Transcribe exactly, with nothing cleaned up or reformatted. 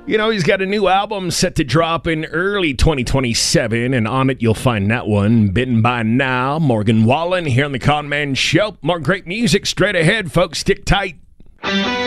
You know, he's got a new album set to drop in early twenty twenty-seven, and on it you'll find that one, Bitten by Now, Morgan Wallen, here on The Con Man Show. More great music straight ahead, folks. Stick tight.